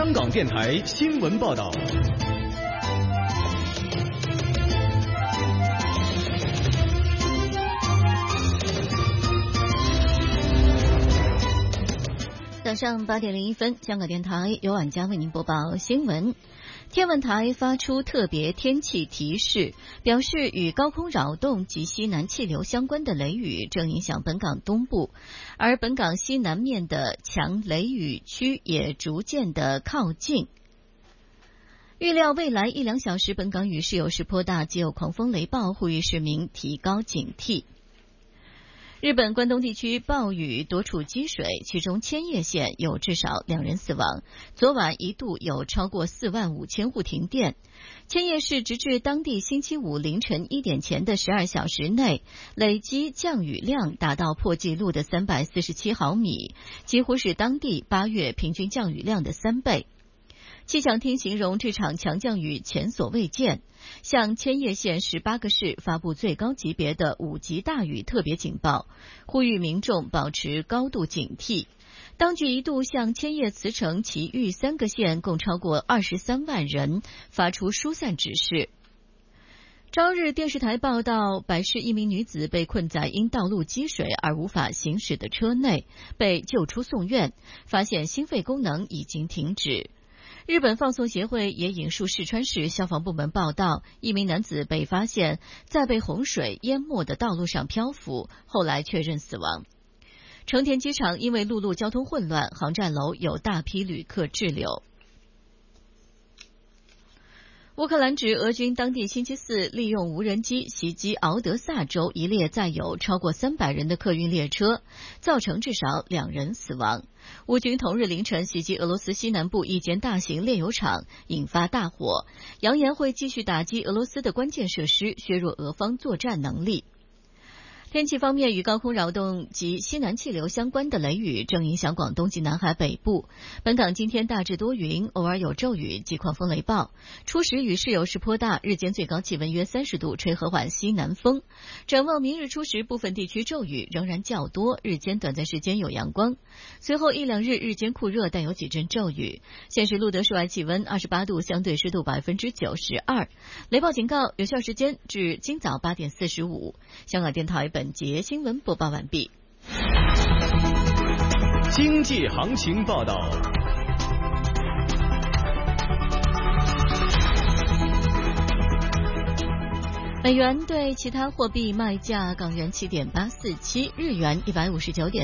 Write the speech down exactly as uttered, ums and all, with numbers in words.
香港电台新闻报道。 早上八点零一分，香港电台由晚佳为您播报新闻。天文台发出特别天气提示，表示与高空扰动及西南气流相关的雷雨正影响本港东部，而本港西南面的强雷雨区也逐渐的靠近。预料未来一两小时本港雨势有时颇大，即有狂风雷暴，呼吁市民提高警惕。日本关东地区暴雨多处积水，其中千叶县有至少两人死亡。昨晚一度有超过四万五千户停电。千叶市直至当地星期五凌晨一点前的十二小时内，累积降雨量达到破纪录的三百四十七毫米，几乎是当地八月平均降雨量的三倍。气象厅形容这场强降雨前所未见，向千叶县十八个市发布最高级别的五级大雨特别警报，呼吁民众保持高度警惕。当局一度向千叶、茨城其余三个县共超过二十三万人发出疏散指示。朝日电视台报道，百市一名女子被困在因道路积水而无法行驶的车内，被救出送院，发现心肺功能已经停止。日本放送协会也引述四川市消防部门报道，一名男子被发现在被洪水淹没的道路上漂浮，后来确认死亡。成田机场因为陆路交通混乱，航站楼有大批旅客滞留。乌克兰指俄军当地星期四利用无人机袭击敖德萨州一列载有超过三百人的客运列车，造成至少两人死亡。乌军同日凌晨袭击俄罗斯西南部一间大型炼油厂，引发大火，扬言会继续打击俄罗斯的关键设施，削弱俄方作战能力。天气方面，与高空扰动及西南气流相关的雷雨正影响广东及南海北部。本港今天大致多云，偶尔有骤雨及狂风雷暴，初时雨势有时颇大，日间最高气温约三十度，吹和缓西南风。展望明日初时，部分地区骤雨仍然较多，日间短暂时间有阳光。随后一两日日间酷热，但有几阵骤雨。现时录得室外气温二十八度，相对湿度百分之九十二。雷暴警告有效时间至今早八点四十五。香港电台本节新闻播报完毕。 经济行情报道。 美元对其他货币卖价：港元七点八四七，日元一百五十九点。